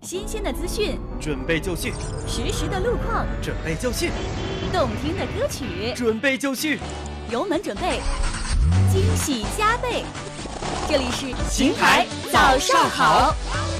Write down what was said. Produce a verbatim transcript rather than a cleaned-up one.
新鲜的资讯， 准备就绪； 实时的路况， 准备就绪； 动听的歌曲， 准备就绪。 油门准备，惊喜加倍。这里是邢台早上好。